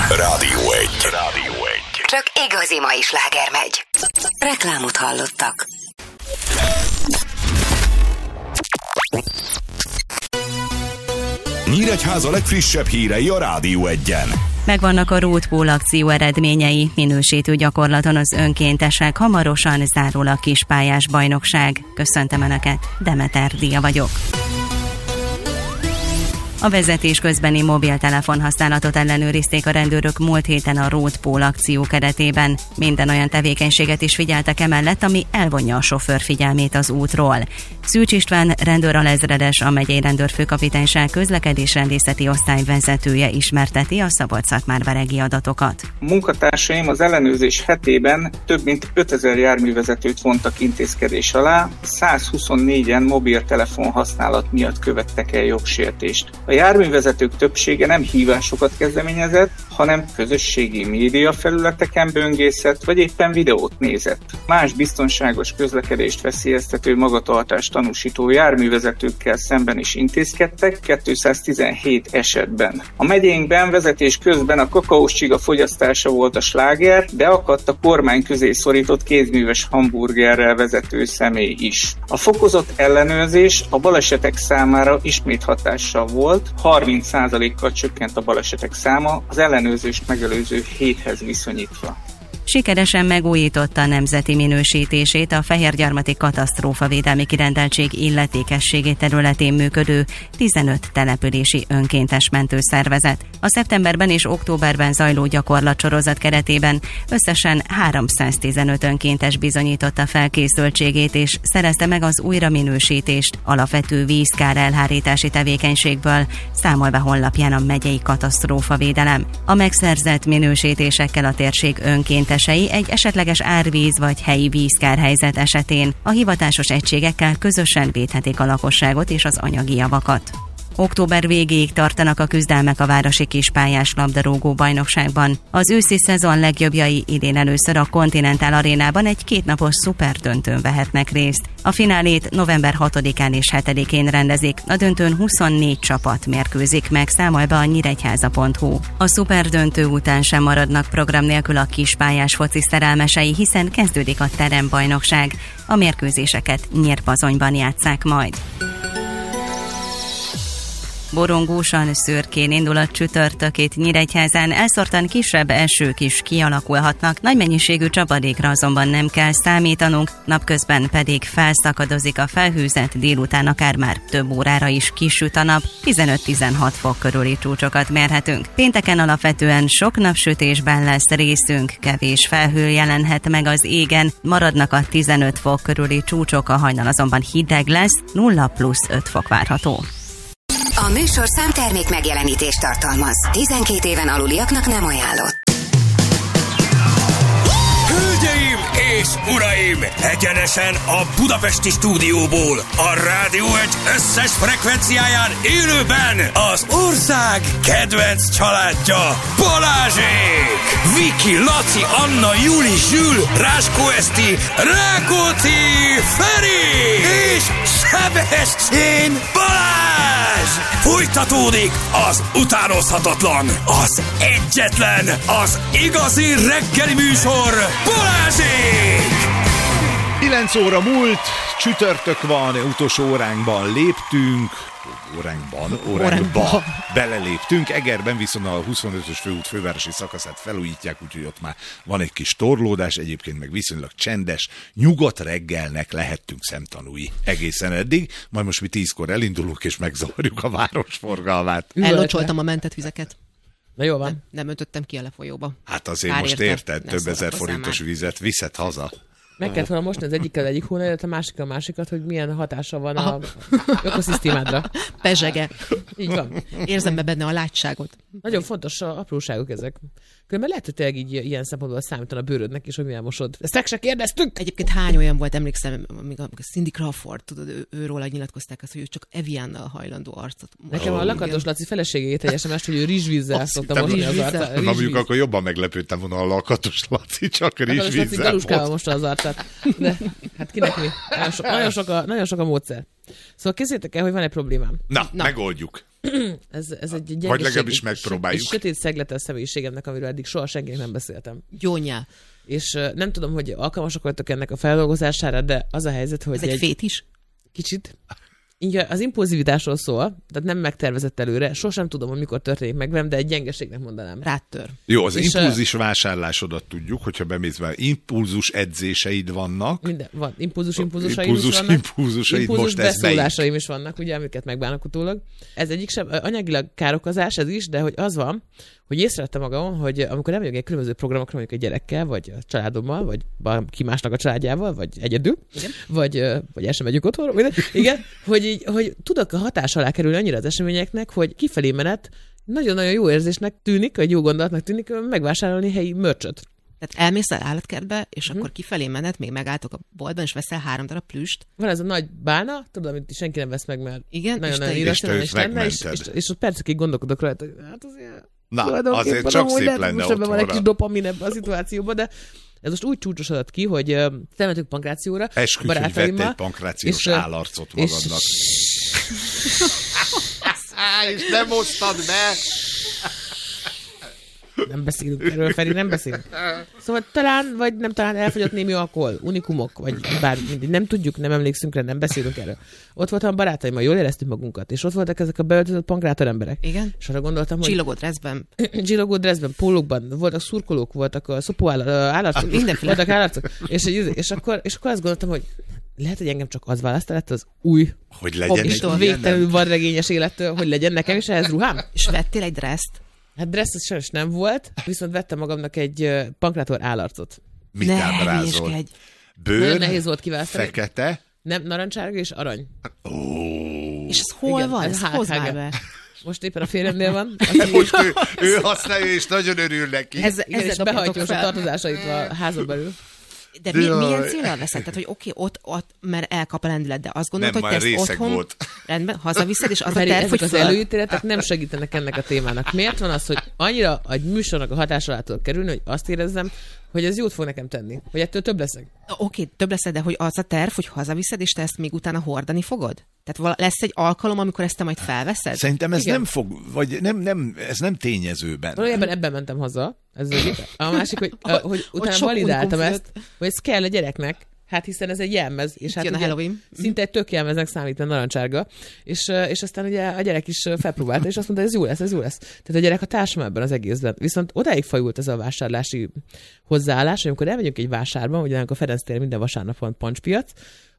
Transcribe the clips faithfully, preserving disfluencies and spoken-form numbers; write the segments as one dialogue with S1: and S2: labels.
S1: Rádió egy. Rádió egy.
S2: Csak igazi mai sláger megy. Reklámot hallottak.
S1: Nyíregyháza legfrissebb hírei a Rádió egyen.
S3: Megvannak a Roadpool akció eredményei, minősítő gyakorlaton az önkéntesek, hamarosan zárul a kispályás bajnokság. Köszöntöm Önöket, Demeter Dia vagyok. A vezetés közbeni mobiltelefon használatot ellenőrizték a rendőrök múlt héten a Roadpool akció keretében. Minden olyan tevékenységet is figyeltek emellett, ami elvonja a sofőr figyelmét az útról. Szűcs István rendőralezredes, a megyei rendőrfőkapitányság közlekedésrendészeti osztály vezetője ismerteti a Szabolcs-Szatmárberegi adatokat.
S4: A munkatársaim az ellenőrzés hetében több mint ötezer járművezetőt vontak intézkedés alá, százhuszonnégyen mobiltelefon használat miatt követtek el jogsértést. A járművezetők többsége nem hívásokat kezdeményezett, hanem közösségi média felületeken böngészett, vagy éppen videót nézett. Más biztonságos közlekedést veszélyeztető magatartást tanúsító járművezetőkkel szemben is intézkedtek, kétszáztizenhét esetben. A megyénkben vezetés közben a kakaós csiga fogyasztása volt a sláger, de akadt a kormány közé szorított kézműves hamburgerrel vezető személy is. A fokozott ellenőrzés a balesetek számára ismét hatással volt, harminc százalékkal csökkent a balesetek száma az ellenőrzést megelőző héthez viszonyítva.
S3: Sikeresen megújította a nemzeti minősítését a Fehérgyarmati Katasztrófavédelmi Kirendeltség illetékességi területén működő tizenöt települési önkéntes mentőszervezet. A szeptemberben és októberben zajló gyakorlatsorozat keretében összesen háromszáztizenöt önkéntes bizonyította felkészültségét és szerezte meg az újraminősítést alapvető vízkár elhárítási tevékenységből, számol be honlapján a megyei katasztrófavédelem. A megszerzett minősítésekkel a térség önkéntes egy esetleges árvíz vagy helyi vízkárhelyzet esetén a hivatásos egységekkel közösen védhetik a lakosságot és az anyagi javakat. Október végéig tartanak a küzdelmek a városi kispályás labdarúgó bajnokságban. Az őszi szezon legjobbjai idén először a Continental Arénában egy kétnapos szuperdöntőn vehetnek részt. A finálét november hatodikán és hetedikén rendezik. A döntőn huszonnégy csapat mérkőzik meg, számol be a nyíregyháza pont hu. A szuperdöntő után sem maradnak program nélkül a kispályás foci szerelmesei, hiszen kezdődik a terembajnokság. A mérkőzéseket Nyírbazonyban játsszák majd. Borongósan, szürkén indul a csütörtök itt Nyíregyházán, elszórtan kisebb esők is kialakulhatnak, nagy mennyiségű csapadékra azonban nem kell számítanunk, napközben pedig felszakadozik a felhőzet, délután akár már több órára is kisüt a nap, tizenöt-tizenhat fok körüli csúcsokat mérhetünk. Pénteken alapvetően sok napsütésben lesz részünk, kevés felhő jelenhet meg az égen, maradnak a tizenöt fok körüli csúcsok, a hajnal azonban hideg lesz, nulla plusz öt fok várható.
S2: A műsor számtermék megjelenítést tartalmaz. tizenkét éven aluliaknak nem ajánlott.
S5: Hölgyeim és uraim! Egyenesen a budapesti stúdióból, a Rádió egy összes frekvenciáján élőben az ország kedvenc családja, Balázsék! Viki, Laci, Anna, Juli, Zsül, Ráskó Eszti, Rákóczi, Feri és Sebestyén Balázs! Folytatódik az utánozhatatlan, az egyetlen, az igazi reggeli műsor, Balázsék!
S6: kilenc óra múlt, csütörtök van, utolsó óránkban léptünk, óránkban, óránkba beleléptünk, Egerben viszont a huszonötös főút fővárosi szakaszát felújítják, úgyhogy ott már van egy kis torlódás, egyébként meg viszonylag csendes, nyugodt reggelnek lehettünk szemtanúi egészen eddig, majd most mi tízkor elindulunk és megzavarjuk a város forgalmát.
S7: Ellocsoltam a mentett vizeket.
S8: Na jó van.
S7: Nem, nem öntöttem ki a lefolyóba.
S6: Hát azért
S7: Pár
S6: most
S7: érte,
S6: érted, több ezer forintos már. Vizet viszed haza.
S8: Meg kellett volna most az egyikkel egyik hónapot, a másikkal a másikat, hogy milyen hatása van a ökoszisztémádra.
S7: Pezsege.
S8: Így van.
S7: Érzem be benne a látságot.
S8: Nagyon fontos a apróságok ezek. Különben lehet, hogy tényleg így ilyen szempontból számítan a bőrödnek is, hogy milyen mosod. Ezt meg se kérdeztük!
S7: Egyébként hány olyan volt, emlékszem, még a Cindy Crawford, tudod, ő, őról nyilatkozták azt, hogy ő csak Eviannal hajlandó arcot.
S8: Nekem a Lakatos Laci feleségét egy es em es, hogy ő rizsvízzel szokta mosni az arcát.
S6: Na mondjuk akkor jobban meglepődtem volna a Lakatos Laci, csak rizsvízzel.
S8: Lakatos Laci galuskával mosta az arcát. rosszat. De hát kinek mi? Nagyon, so, nagyon, sok a, nagyon sok a módszer. Szóval készítek el, hogy van egy problémám.
S6: Na, Na. megoldjuk.
S8: ez, ez egy gyengeség.
S6: Vagy legalábbis megpróbáljuk.
S8: Egy sötét szeglete a személyiségemnek, amiről eddig soha senkinek nem beszéltem.
S7: Gyónyá. És
S8: uh, nem tudom, hogy alkalmasak vagytok ennek a feldolgozására, de az a helyzet, hogy
S7: ez egy, egy fétis?
S8: Kicsit. Így az impulzivitásról szól, tehát nem megtervezett előre, sosem tudom, hogy mikor történik meg velem, de egy gyengeségnek mondanám.
S7: Rátör.
S6: Jó, az és impulzus vásárlásodat tudjuk, hogyha bemész vele, impulzus edzéseid vannak.
S8: Minden, van. Impulzus impulzusaim
S6: impulzus,
S8: is vannak.
S6: Impulzusaid
S8: impulzus
S6: most ez
S8: beszólásaim is vannak, ugye, amiket megbánok utólag. Ez egyik sem, anyagilag károkozás, ez is, de hogy az van, hogy észrevettem magam, hogy amikor elmegyek egy különböző programokra, mondjuk egy gyerekkel, vagy a családommal, vagy ki másnak a családjával, vagy egyedül, igen. vagy, vagy el sem megyünk otthon, igen, hogy, így, hogy tudok a hatás alá kerülni annyira az eseményeknek, hogy kifelé menet nagyon-nagyon jó érzésnek tűnik, vagy jó gondolatnak tűnik megvásárolni helyi mörcsöt.
S7: Tehát elmész el állatkertbe, és hmm. akkor kifelé menet, még megálltok a boltban, és veszel három darab plüst.
S8: Van ez a nagy bálna, tudod, amit senki nem vesz meg, mert
S7: igen,
S8: nagyon-nagyon irracionális lenne, és, és, és ott percekig gondolkodok rajta, hogy hát azért...
S6: Na, azért csak szép lehet, lenne
S8: otthonra. Van egy kis dopamin ebben a szituációban, de ez most úgy csúcsosodott ki, hogy uh, elmentünk pankrációra.
S6: Esküdj, hogy vett egy pankrációs és, állarcot magadnak. És... és nem osztad be!
S8: Nem beszélünk erről, Feri, nem beszélünk. Szóval talán, vagy nem talán elfogyott némi alkohol, unikumok, vagy bármi, mindig. Nem tudjuk, nem emlékszünk rá, nem beszélünk erről. Ott voltam barátaimmal, jól éreztük magunkat, és ott voltak ezek a beöltözött pankrátor emberek.
S7: Igen.
S8: És arra gondoltam, hogy...
S7: Csillogó dresszben.
S8: Csillogó dresszben, pólókban, voltak szurkolók, voltak a szopó állarcok, mindenféle. Voltak állarcok. És, és, akkor, és akkor azt gondoltam, hogy lehet, hogy engem csak az választ lett az új,
S6: hogy legyen
S8: egy végtelenül vadregényes élettől, hogy legyen nekem is ehhez ruhám.
S7: És vettél egy dresszt?
S8: Hát dressz az sajnos nem volt, viszont vettem magamnak egy uh, pankrátor állarcot.
S6: Mit ne, ábrázol? Bőr,
S8: nehéz volt kiválasztani.
S6: Fekete.
S8: Nem, narancsárga és arany.
S6: Oh.
S7: És ez hol
S8: igen,
S7: van?
S8: Ez hozd már be. Most éppen a férjemnél van.
S6: Most ő, ő használja, és nagyon örül neki.
S8: Ez, igen, és behajtja most a tartozásait a házon belül.
S7: De mi, milyen célral veszed? Tehát, hogy oké, okay, ott, ott, mert elkap a lendület, de azt gondolod,
S6: nem,
S7: hogy te ezt otthon
S6: volt.
S7: Rendben, hazaviszed, és az
S8: Feri,
S7: a terv, hogy
S8: az előítéletek nem segítenek ennek a témának. Miért van az, hogy annyira egy műsornak a hatás alá tudok kerülni, hogy azt érezzem, hogy ez jót fog nekem tenni, hogy ettől több leszek.
S7: Oké, okay, több leszed, de hogy az a terv, hogy hazaviszed, és te ezt még utána hordani fogod? Tehát lesz egy alkalom, amikor ezt te majd felveszed?
S6: Szerintem ez igen. nem fog, vagy nem, nem, ez nem tényezőben.
S8: Valójában ebben mentem haza. Ez az egyik. A másik, hogy, a, hogy utána validáltam ezt, hogy ez kell a gyereknek, hát hiszen ez egy jelmez, és hát ugye, szinte egy tök jelmeznek számít, a narancsárga, és, és aztán ugye a gyerek is felpróbálta, és azt mondta, ez jó lesz, ez jó lesz. Tehát a gyerek a társam ebben az egészben. Viszont odáig fajult ez a vásárlási hozzáállás, hogy amikor elmegyünk egy vásárban, ugye a Ferenc téren minden vasárnap van pancspiac,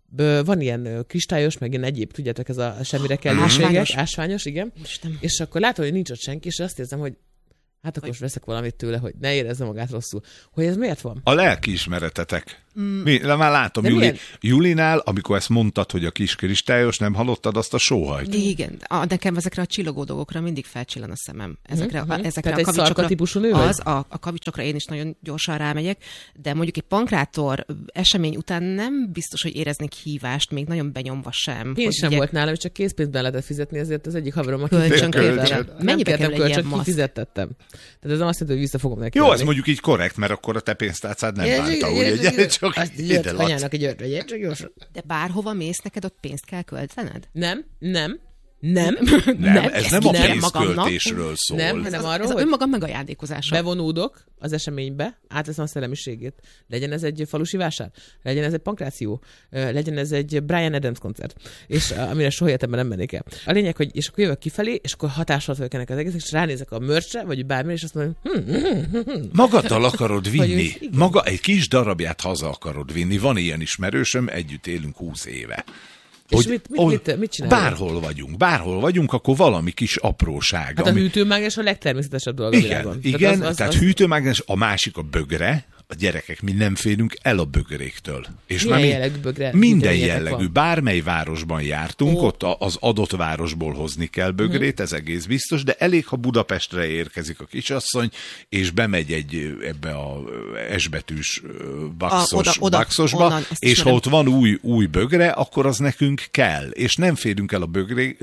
S8: van ilyen kristályos, meg ilyen egyéb, tudjátok, ez a semmire kellőségek, ásványos. ásványos, igen. Isten. És akkor látom, hogy nincs ott senki, és azt érzem, hogy hát akkor most veszek valamit tőle, hogy ne érezze magát rosszul. Hogy ez miért van?
S6: A lelkiismeretetek. Mm. Mi, már látom, Juli, Julinál, amikor ezt mondtad, hogy a kis kristályos, nem hallottad azt a sóhajt?
S7: Igen, a, nekem ezekre a csillogó dolgokra mindig felcsillan a szemem. Ezekre,
S8: mm-hmm.
S7: a, ezekre
S8: Tehát
S7: a
S8: egy szalka típusú nő vagy?
S7: Az, a, a kavicsokra én is nagyon gyorsan rámegyek, de mondjuk egy pankrátor esemény után nem biztos, hogy éreznék hívást, még nagyon benyomva sem.
S8: Én sem ugye... volt nálam, csak készpénzben lehetett fizetni, ezért az egyik haverom, aki
S7: mennyibe kerül egy ilyen
S8: maszk? Kifizettettem. Tehát ez nem azt jelenti, hogy vissza fogom neki.
S6: Jó, ez mondjuk így korrekt, mert akkor a te pénztárcád nem bánta, ugye? Csak
S8: anyának egy ördögyet, csak gyorsan.
S7: De bárhova mész, neked ott pénzt kell költened?
S8: Nem, nem. Nem,
S6: nem, nem, ez nem a pénzköltésről szól.
S8: Nem, hanem arról,
S7: ez
S8: hogy
S7: önmagam megajándékozása.
S8: Bevonódok az eseménybe, átveszem a szellemiségét. Legyen ez egy falusi vásár, legyen ez egy pankráció, legyen ez egy Bryan Adams koncert, és amire soha életemben nem mennék el. A lényeg, hogy és akkor jövök kifelé, és akkor hatással vagyok ennek az egész, és ránézek a mörcsre, vagy bármire, és azt mondom, hm, hm, hm, hm.
S6: Magaddal akarod vinni, maga egy kis darabját haza akarod vinni. Van ilyen ismerősöm, együtt élünk húsz éve.
S8: És mit, mit, mit, mit csinálunk?
S6: Bárhol vagyunk, bárhol vagyunk, akkor valami kis apróság.
S8: Hát ami... a hűtőmágnes a legtermészetesebb dolog a
S6: igen,
S8: világon.
S6: Igen, tehát, az, az, tehát az... hűtőmágnes, a másik a bögre, a gyerekek, mi nem félünk el a bögréktől. És
S8: milyen
S6: mi,
S8: jellegű bögre?
S6: Minden jellegű. Van? Bármely városban jártunk, oh. ott az adott városból hozni kell bögrét, hmm. ez egész biztos, de elég, ha Budapestre érkezik a kisasszony, és bemegy egy ebbe a S-betűs baxos, a, oda, oda, baxosba, onnan, és ha ott van új, új bögre, akkor az nekünk kell. És nem félünk el a bögrétől,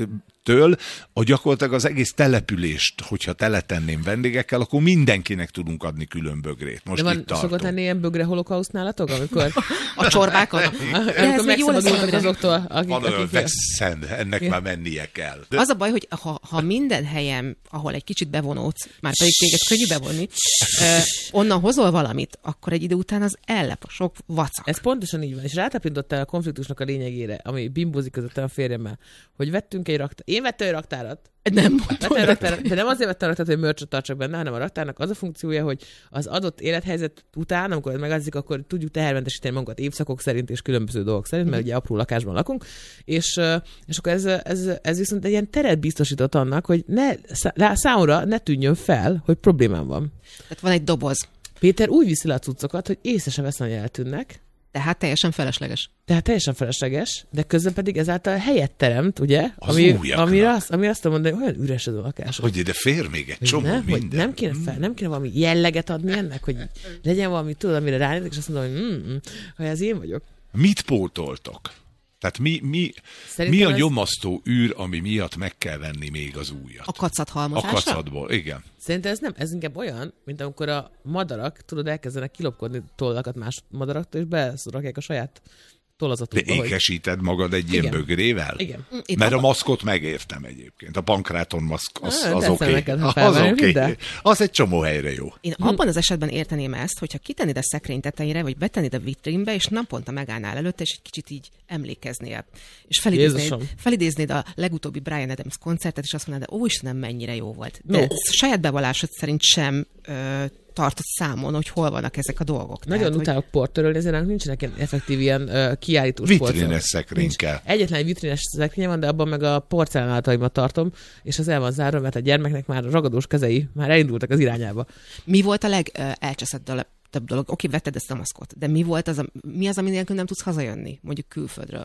S6: től a gyakorlatilag az egész települést, hogyha teletenném vendégekkel, akkor mindenkinek tudunk adni külön bögrét. Most
S8: de van,
S6: itt tartunk.
S8: Szokott enni ilyen bögre holokauszt nálatok, amikor...
S7: a csorbákon?
S8: Amikor megszabadultak azoktól, akik...
S6: Van olyan veszend, ennek ja. már mennie kell.
S7: De... Az a baj, hogy ha, ha minden helyen, ahol egy kicsit bevonódsz, már pedig téged könnyű bevonni, eh, onnan hozol valamit, akkor egy idő után az ellep a sok vacak.
S8: Ez pontosan így van, és rátapintottál a konfliktusnak a lényegére, ami bimbózik között a férjemmel, hogy vettünk egy raktárat. Én vettem egy raktárat.
S7: Nem
S8: vettem raktárat, de nem azért vettem raktárat, hogy mörcsöt tartsak benne, hanem a raktárnak az a funkciója, hogy az adott élethelyzet után, amikor ez megadzik, akkor tudjuk tehermentesíteni magunkat évszakok szerint és különböző dolgok szerint, mert ugye apró lakásban lakunk, és, és akkor ez, ez, ez viszont egy ilyen teret biztosított annak, hogy ne, számomra ne tűnjön fel, hogy problémám van.
S7: Tehát van egy doboz.
S8: Péter úgy viszi le a cuccokat, hogy észre se veszem, hogy eltűnnek.
S7: Tehát teljesen felesleges.
S8: Tehát teljesen felesleges, de közben pedig ezáltal helyet teremt, ugye? Ami, ami, azt, ami azt mondja, hogy olyan üres ez a lakás.
S6: Hogy ide fér még egy csomó
S8: nem,
S6: minden.
S8: Nem kéne, fel, nem kéne valami jelleget adni ennek, hogy legyen valami, tudod, amire ránézek, és azt mondom, hogy mm, mm, ha ez én vagyok.
S6: Mit pótoltok? Tehát mi, mi, mi a nyomasztó űr, ami miatt meg kell venni még az újat?
S7: A kacat halmozásra?
S6: A kacatból, igen.
S8: Szerintem ez nem, ez inkább olyan, mint amikor a madarak, tudod, elkezdenek kilopkodni tollakat más madaraktól, és beszrakják a saját tollazatukba.
S6: De ékesíted magad egy
S8: igen.
S6: ilyen bögrével?
S8: Igen.
S6: Mert a maszkot megértem egyébként. A pankráton maszk, az,
S8: ah,
S6: az oké.
S8: Okay.
S6: Az oké. Okay. Az egy csomó helyre jó.
S7: Én abban az esetben érteném ezt, hogyha kitennéd a szekrény tetejére, vagy betennéd a vitrínbe, és naponta megállnál előtte, és egy kicsit így emlékeznél. És felidéznéd, felidéznéd a legutóbbi Bryan Adams koncertet, és azt mondanád, de ó Istenem, mennyire jó volt. De no. saját bevallásod szerint sem ö, tartott számon, hogy hol vannak ezek a dolgok.
S8: Nagyon
S7: Tehát,
S8: utálok hogy... portörölni, ezért nincsenek ilyen effektív ilyen uh, kiállítós
S6: portöröl. Vitrines szekrény kell.
S8: Egyetlen egy vitrines szekrénye van, de abban meg a porcelánáltaimat tartom, és az el van zárva, mert a gyermeknek már ragadós kezei már elindultak az irányába.
S7: Mi volt a legelcseszettebb dolog? Oké, vetted ezt a maszkot, de mi volt az, a, mi az, ami nélkül nem tudsz hazajönni, mondjuk külföldről?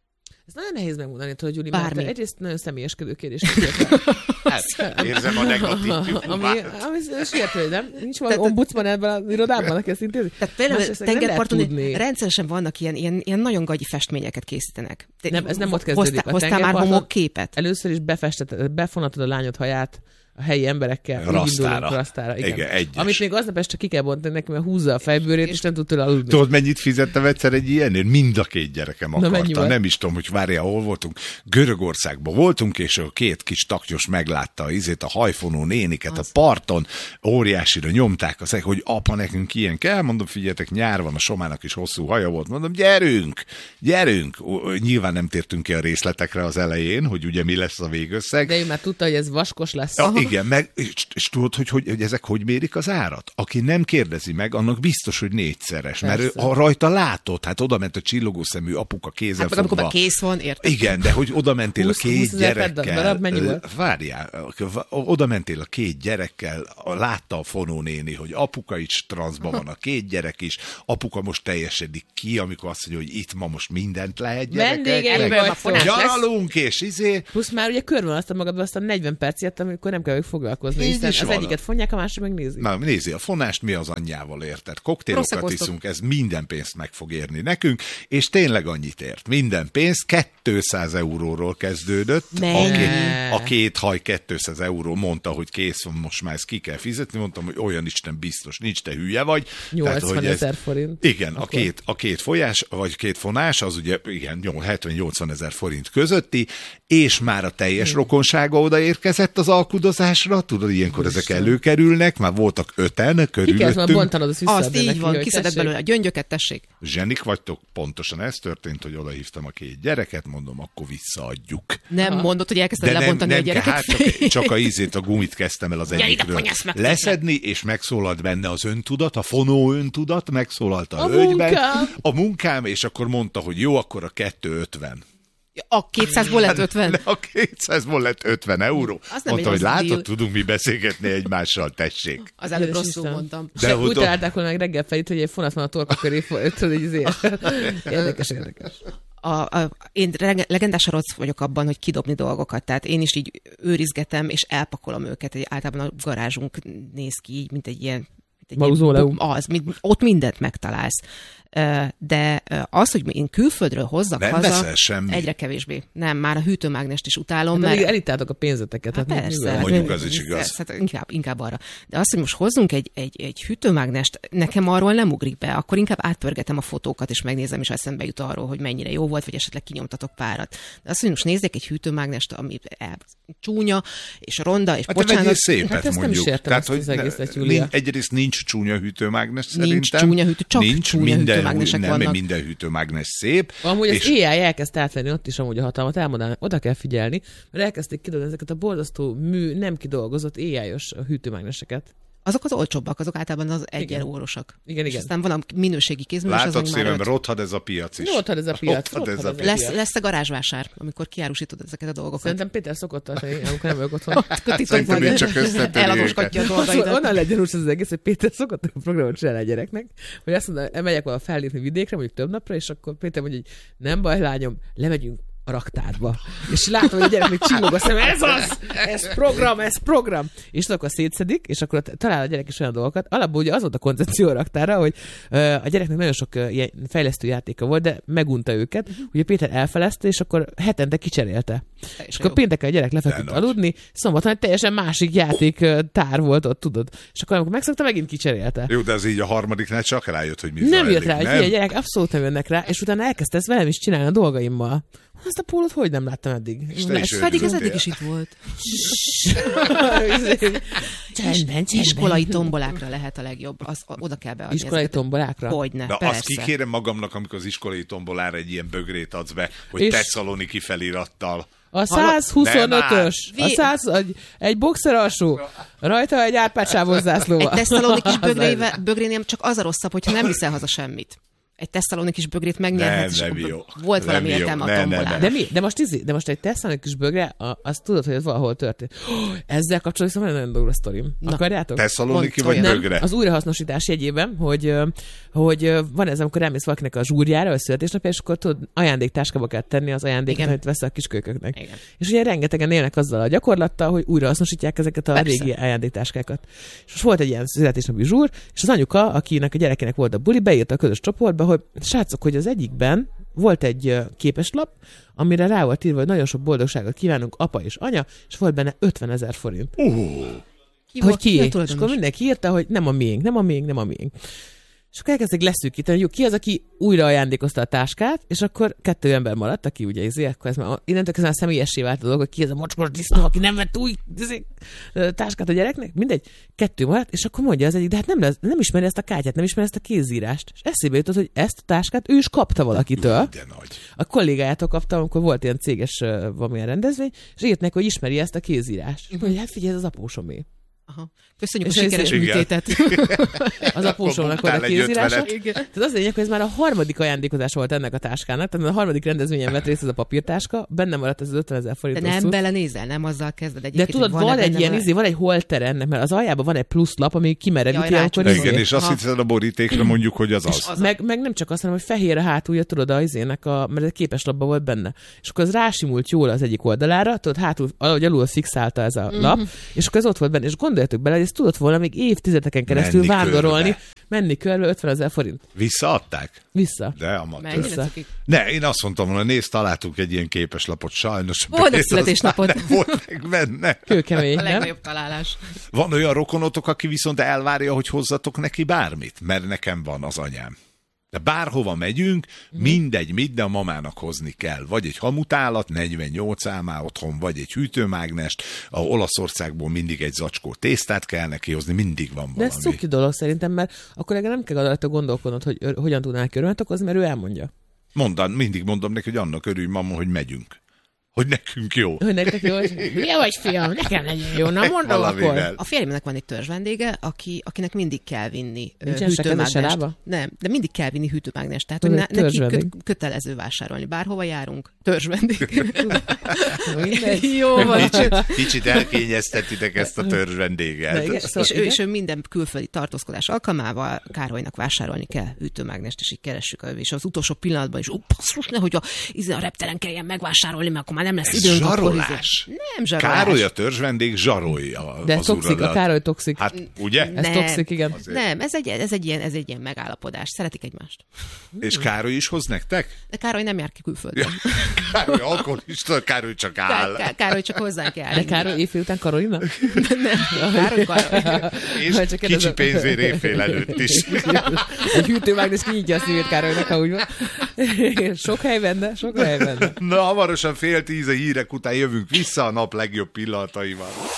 S8: Ez nagyon nehéz megmondani, tudod, Gyuri,
S7: Bármi.
S8: mert egyrészt nagyon személyeskedő kérdés.
S6: Hát, érzem a negatív.
S8: Ami, ami sértő, nem? Nincs valami ombudsman ebben az irodában, aki ezt intézi?
S7: Tehát például tengerparton rendszeresen vannak ilyen, ilyen, ilyen nagyon gagyi festményeket készítenek.
S8: De nem, ez nem ott kezdődik.
S7: Hoztál, hoztál már homokképet?
S8: Először is befestetted, befonatod a lányod haját a helyi emberekkel.
S6: Rasztára.
S8: Rasztára, igen.
S6: igen
S8: amit még aznap este ki kell bontani neki, mert húzza a fejbőrét, és nem tud tőle aludni.
S6: Tudod, mennyit fizettem egyszer egy ilyenért? Mind a két gyerekem akarta. Nem is tudom, hogy várjál, hol voltunk. Görögországban voltunk, és a két kis taknyos meglátta a izét, a hajfonó néniket az. A parton, óriásira nyomták azt, hogy apa, nekünk ilyen kell. Mondom, figyeljetek, nyár van, a Somának is hosszú haja volt. Mondom, gyerünk, gyerünk. Nyilván nem tértünk ki a részletekre az elején, hogy ugye mi lesz a végösszeg.
S8: De ő már tudta, hogy ez vaskos lesz.
S6: Ja, igen, meg, és, és tudod, hogy, hogy, hogy ezek hogy mérik az árat? Aki nem kérdezi meg, annak biztos, hogy négyszeres. Persze. Mert ő, ha rajta látod, hát oda ment a csillogó szemű apuka kézzel
S7: hát,
S6: fogva.
S7: Amikor kész van, érted?
S6: Igen, de hogy oda mentél húsz, a két gyerekkel.
S8: Mennyi volt?
S6: Várjál, oda mentél a két gyerekkel, látta a fonónéni, hogy apuka is transzban van, a két gyerek is, apuka most teljesedik ki, amikor azt mondja, hogy itt ma most mindent lehet gyerekek. Gyaralunk, és izé.
S8: Plusz már ugye körvonalaztad magadba azt a negyven percet, amikor nem kell ők foglalkozni. Hiszen az van. Egyiket fonják, a másik meg nézi.
S6: Na, nézi a fonást, mi az anyjával érted? Koktélokat iszunk, ez minden pénzt meg fog érni nekünk, és tényleg annyit ért. Minden pénz kétszáz euróról kezdődött. A két, a két haj kétszáz euró, mondta, hogy kész van, most már ezt ki kell fizetni. Mondtam, hogy olyan Isten biztos, nincs, te hülye vagy.
S8: nyolcvanezer forint.
S6: Igen, a két, a két folyás, vagy két fonás, az ugye igen, hetven-nyolcvan ezer forint közötti, és már a teljes hmm. rokonsága odaérkezett az alkudozásra, tudod, ilyenkor ezek előkerülnek, már voltak öten körülöttünk.
S8: Ki kellett már bontanod, azt
S7: Azt így van, kiszedett belőle a gyöngyöket, tessék.
S6: Zsenik vagytok, pontosan ez történt, hogy odahívtam a két gyereket, mondom, akkor visszaadjuk.
S7: Nem Aha. mondod, hogy elkezdted lebontani
S6: nem,
S7: a gyereket?
S6: Hát csak, csak a ízét, a gumit kezdtem el az egyikről leszedni, és megszólalt benne az öntudat, a fonó öntudat, megszólalt a, a hölgyben, munkám. a munkám, és akkor mondta, hogy jó, akkor a kettő ötven.
S7: A kétszázból lett ötven?
S6: A kétszázból lett ötven euró. Mondta, hogy látod, deal. Tudunk mi beszélgetni egymással, tessék.
S7: Az előbb rosszul mondtam.
S8: De úgy találták volna meg reggel felét, hogy egy fonat van a torka köré, tudod, így azért. Érdekes, érdekes.
S7: A, a, én legendás rossz vagyok abban, hogy kidobni dolgokat, tehát én is így őrizgetem, és elpakolom őket. Egy, általában a garázsunk néz ki így, mint egy ilyen...
S8: Mauzóleum.
S7: Az, ott mindent megtalálsz. de az, hogy én külföldről hozzak
S6: nem
S7: haza,
S6: semmi.
S7: egyre kevésbé. Nem, már a hűtőmágnest is utálom.
S8: Hát
S7: mert...
S8: elitáltok a pénzeteket. Hát
S7: persze.
S6: Mondjuk az is igaz.
S7: Hát inkább, inkább arra. De azt, hogy most hozzunk egy, egy, egy hűtőmágnest, nekem arról nem ugrik be, akkor inkább átpörgetem a fotókat, és megnézem, és eszembe jut arról, hogy mennyire jó volt, vagy esetleg kinyomtatok párat. De azt, hogy most nézzek egy hűtőmágnest, ami csúnya, és ronda, és
S6: hát
S7: bocsánat.
S6: Hát szépet
S8: hát
S6: mondjuk.
S8: Nem is értem
S6: tehát, hogy
S8: az egészet, Júlia.
S6: Egyrészt nincs csúnya hűtőmágnes szerintem.
S7: Nincs csúnya hűtő, csak
S6: nincs,
S7: csúnya
S6: minden,
S7: hűtőmágnesek
S6: nem,
S7: vannak.
S6: minden hűtőmágnes szép.
S8: Amúgy
S6: és...
S8: az á i elkezd átvenni ott is amúgy a hatalmat, elmondanak, oda kell figyelni, mert elkezdték kidolgozni ezeket a borzasztó mű, nem kidolgozott á i-os hűtőmágneseket.
S7: Azok az olcsóbbak, azok általában az egyenórosak.
S8: Igen, igen.
S7: És aztán van a minőségi kézműves,
S6: látok
S7: azon
S6: szívem,
S7: már
S6: rothad ez a piac is.
S8: Rothad ez a piac.
S6: Rothad ez a piac.
S7: Lesz, lesz a garázsvásár, amikor kiárusítod ezeket a dolgokat.
S8: Szerintem Péter szokott tartani, amikor nem vagyok otthon.
S6: Szerintem ő csak összetörő
S7: elagosgatja a dolgaidat.
S8: Onnan legyen úgy az egész, hogy Péter szokott a programot csinálni a gyereknek, hogy azt mondja, megyek valahol fellépni vidékre, mondjuk több napra, és akkor Péter mondja, hogy nem baj, lányom, lemegyünk a raktárba. És látom, hogy a gyerek még csillog a szem, ez az! Ez program, ez program! És akkor szétszedik, és akkor talál a gyerek is olyan dolgokat. Alapból ugye az volt a koncepció a raktárra, hogy uh, a gyereknek nagyon sok uh, ilyen fejlesztő játéka volt, de megunta őket. Uh-huh. Ugye Péter elfelezte, és akkor hetente kicserélte. Teljesen és akkor pénteken a gyerek lefeküdt aludni, szombaton egy teljesen másik játék uh, tár volt ott, tudod. És akkor amikor megszokta, megint kicserélte.
S6: Jó, de az így a harmadiknál csak rájött, hogy mi
S8: nem
S6: zajlik,
S8: jött rá,
S6: nem?
S8: hogy a gyerek abszolút nem jönnek rá, és utána elkezdte ezt velem is csinálni a dolgaimmal. Ezt a pólót hogy nem láttam eddig?
S7: Pedig ez eddig is itt volt. Csendben, iskolai tombolákra lehet a legjobb. Az, oda kell beadni.
S8: Iskolai ezeket. Tombolákra?
S7: Hogyne,
S6: Na,
S7: persze.
S6: azt kikérem magamnak, amikor az iskolai tombolára egy ilyen bögrét adsz be, hogy Tesszaloniki felirattal.
S8: A száz huszonötös, a száz, egy, egy boxer alsó, rajta egy árpácsávos zászlóval.
S7: Egy Tesszalonikis bögrénél csak az a rosszabb, hogyha nem viszel haza semmit. Egy tesszalonikis bögrét megnyerhetsz,
S6: nem,
S7: és
S6: nem jó.
S7: volt valami
S6: nem
S7: értelme
S6: jó.
S7: a
S6: Ne,
S7: tombolára.
S6: ne, ne.
S8: De mi? De most, izi, de most egy tesszalonikis bögre, azt tudod, hogy ez valahol történt. Oh, ezzel kapcsolatban van egy nagyon durva sztorim. Akarjátok?
S6: Tesszaloniki vagy
S8: nem,
S6: bögre?
S8: Az újrahasznosítás jegyében, hogy, hogy van ez, amikor elmész valakinek a zsúrjára, a születésnapja, és akkor tudod, ajándéktáskába kell tenni az ajándékot, amit veszel a kiskölyköknek. Igen. És ugye rengetegen élnek azzal a gyakorlattal, hogy újrahasznosítják ezeket a Persze. régi ajándéktáskákat. És most volt egy ilyen születésnapi zsúr, és az anyuka, akinek a gyerekének volt a buli, beírta a közös csoportba, hogy srácok, hogy az egyikben volt egy képeslap, amire rá volt írva, hogy nagyon sok boldogságot kívánunk apa és anya, és volt benne ötvenezer forint.
S6: Uh.
S8: Ki hogy ki? ki és akkor mindenki írta, hogy nem a miénk, nem a miénk, nem a miénk. És akkor elkezdték leszűkíteni, hogy jó, ki az, aki újra ajándékozta a táskát, és akkor kettő ember maradt, aki ugye izé, akkor ez már, innentől kezdve személyessé vált a dolog, hogy ki ez a mocskos disznó, aki nem vett új izé, táskát a gyereknek, mindegy, kettő maradt, és akkor mondja az egyik, de hát nem, lesz, nem ismeri ezt a kártyát, nem ismeri ezt a kézírást. És eszébe jutott, hogy ezt a táskát ő is kapta valakitől.
S6: De nagy.
S8: A kollégájától kapta, amikor volt ilyen céges valamilyen rendezvény, és írt neki, hogy ismeri ezt a kézírást. És mondja, hát figyelj, ez az apósomé.
S7: Aha. Köszönjük és a sikeres műtétet.
S8: Az apósomnak volt a kézírása. Tehát az lényeg, hogy ez már a harmadik ajándékozás volt ennek a táskának, tehát a harmadik rendezvényen vett részt ez a papírtáska, benne maradt ez az ötvenezer forint.
S7: De nem rosszul. Belenézel, nem azzal kezded egyébként.
S8: De tudod, van, van egy ilyen izé, van egy holter ennek, mert az aljában van egy pluszlap, ami kimerevíti.
S6: Ja, igen, és azt hiszed a borítékra mondjuk, hogy az az.
S8: az meg, meg nem csak azt, hanem, hogy fehér a hátulja, tudod, az izének, a, mert egy képeslapban volt benne. És akkor az rásimult jól az egyik oldalára, tudod, hátul, ahogy alul fixálta ez a mm-hmm. lap, és akkor ez ott volt benne, és gondoljatok bele, hogy ez tudott volna még évtizedeken keresztül menni vándorolni, körbe. menni körbe ötvenezer forint.
S6: Visszaadták?
S8: Vissza.
S6: De amatőr. Vissza. Ne, én azt mondtam volna, nézd, találtunk egy ilyen képeslapot, sajnos.
S7: Boldog születésnapot.
S6: Nem volt meg benne.
S8: Kőkemény,
S7: a legnagyobb találás.
S6: Van olyan rokonotok, aki viszont elvárja, hogy hozzatok neki bármit, mert nekem van az anyám. De bárhova megyünk, mindegy, mit, de a mamának hozni kell. Vagy egy hamutálat, negyvennyolc álmá otthon, vagy egy hűtőmágnest, a Olaszországból mindig egy zacskó tésztát kell neki hozni, mindig van valami.
S8: De ez cuki dolog szerintem, mert akkor legalább nem kell rajta gondolkodnod, hogy hogyan tudnál örülni okozni, mert ő elmondja.
S6: Mondan, mindig mondom neki, hogy annak örülj, mama, hogy megyünk. Hogy nekünk jó.
S8: Hogy nektek jó, hogy hülye vagy, fiam, nekem legyen jó, na mondom akkor.
S7: A férjemnek van egy törzsvendége, aki, akinek mindig kell vinni
S8: hűtőmágnest.
S7: Nem, de mindig kell vinni hűtőmágnest. Tehát, hogy ne, neki kö, kötelező vásárolni. Bárhova járunk, törzsvendég. Jó van.
S6: Kicsit, kicsit elkényeztetitek ezt a törzsvendéget.
S7: Igen, szóval és, ő, és ő minden külföldi tartózkodás alkalmával Károlynak vásárolni kell hűtőmágnest, és így keressük. És az utolsó pillanatban is, ó, basszus, nehogy a, a repteren kelljen megvásárolni, mert akkor már nem lesz időnk.
S6: Zsarolás.
S7: Nem zsarolás.
S6: Károly a törzsvendég zsarolja.
S8: De toxik, uradat. A Károly toxik.
S6: Hát ugye?
S8: Ez nem, toxik, igen.
S7: Azért. Nem, ez egy, ez, egy ilyen, ez egy ilyen megállapodás. Szeretik egymást.
S6: És Károly is hoz nektek?
S7: De Károly nem jár ki külföldön.
S6: Károly alkoholista, Károly csak áll.
S7: Ká- Károly csak hozzánk jár.
S8: De Károly éjfél után Karolina?
S7: Nem, Károly, Károly.
S6: És kicsi pénzért éjfél előtt is.
S8: Egy hűtőmágnes kinyitja a szívét Károlynak, ha úgy van. Sok hely benne, sok hely benne.
S6: Na, hamarosan fél tíz a hírek után jövünk vissza a nap legjobb pillanataival.